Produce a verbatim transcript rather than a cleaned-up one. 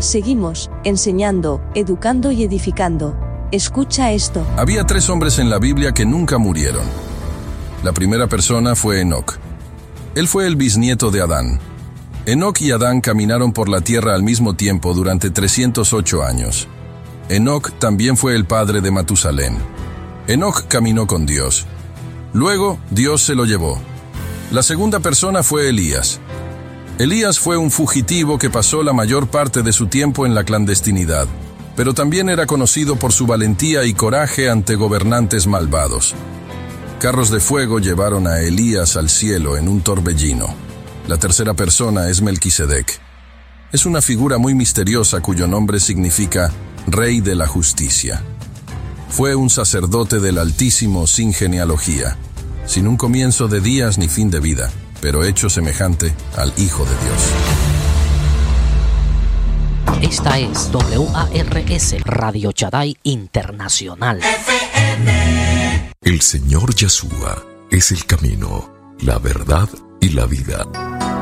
Seguimos, enseñando, educando y edificando. Escucha esto. Había tres hombres en la Biblia que nunca murieron. La primera persona fue Enoc. Él fue el bisnieto de Adán. Enoc y Adán caminaron por la tierra al mismo tiempo durante trescientos ocho años. Enoc también fue el padre de Matusalén. Enoc caminó con Dios. Luego, Dios se lo llevó. La segunda persona fue Elías. Elías fue un fugitivo que pasó la mayor parte de su tiempo en la clandestinidad, pero también era conocido por su valentía y coraje ante gobernantes malvados. Carros de fuego llevaron a Elías al cielo en un torbellino. La tercera persona es Melquisedec. Es una figura muy misteriosa cuyo nombre significa Rey de la Justicia. Fue un sacerdote del Altísimo sin genealogía, sin un comienzo de días ni fin de vida, pero hecho semejante al Hijo de Dios. Esta es W A R S, Radio Shaddai Internacional. F M. El Señor Yeshua es el camino, la verdad y la vida.